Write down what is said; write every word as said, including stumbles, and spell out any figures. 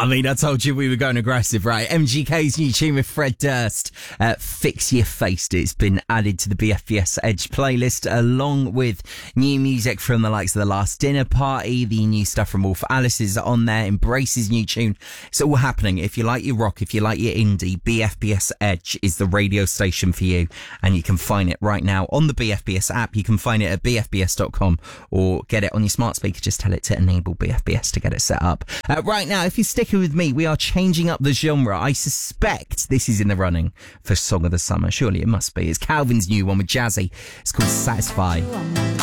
I mean, I told you we were going aggressive, right? M G K's new tune with Fred Durst, uh, Fix Your Face. It's been added to the B F B S Edge playlist, along with new music from the likes of The Last Dinner Party. The new stuff from Wolf Alice is on there. Embrace's new tune. It's all happening. If you like your rock, if you like your indie, B F B S Edge is the radio station for you. And you can find it right now on the B F B S app. You can find it at b f b s dot com or get it on your smart speaker. Just tell it to enable B F B S to get it set up. Uh, right now, if you're sticking with me, we are changing up the genre. I suspect this is in the running for Song of the Summer. Surely it must be. It's Calvin's new one with Jazzy. It's called Satisfy.